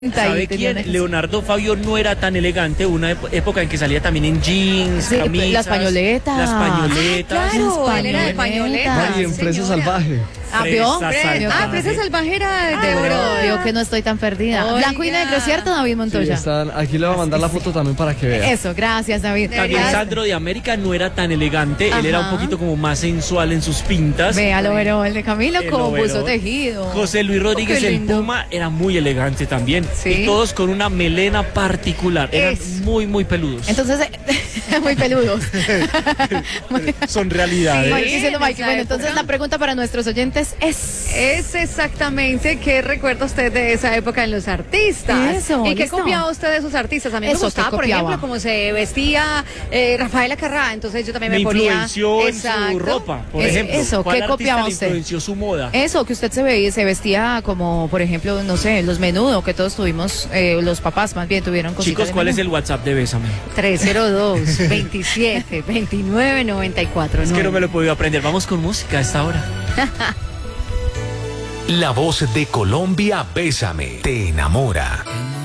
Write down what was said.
¿Sabe quién? Leonardo Fabio no era tan elegante, una época en que salía también en jeans, sí, camisas, las pañoletas. Las pañoletas. Claro, él era de pañoletas. Mari, en Fresa Salvaje. ¿Vio? Fresa Salvaje era de oro. Vio que no estoy tan perdida. Oiga. Blanco y negro, ¿cierto, David Sí, Montoya? aquí le voy a mandar la foto también para que vea. Eso, gracias, David. También Deberías- Sandro de América no era tan elegante, él era un Ajá. poquito como más sensual en sus pintas. Véalo, pero el de Camilo El con overol. buzo tejido. José Luis Rodríguez, Qué el lindo. Puma, era muy elegante también. Sí. Y todos con una melena particular. Eran Es. muy, muy peludos. Entonces, muy peludos. Son realidades. Mike diciendo en Mike. esa Bueno, entonces época. la pregunta para nuestros oyentes es... Es exactamente qué recuerda usted de esa época en los artistas. Eso, ¿Y qué listo. copiaba usted de esos artistas? A mí me Eso, gustaba, ¿qué por copiaba? ejemplo, cómo se vestía Rafaela Carrá. Entonces yo también Me me ponía. influenció en su Exacto. ropa, por Es- ejemplo. eso, ¿Cuál ¿qué artista copiaba le usted? influenció su moda? Eso, que usted se vestía como, por ejemplo, no sé, los Menudo, que todos tuvimos, los papás más bien tuvieron cositas. Chicos, de ¿cuál es Menudo. el WhatsApp de Bésame? 302-27-29-94. Es que no me lo he podido aprender. Vamos con música a esta hora. La voz de Colombia, Bésame, te enamora.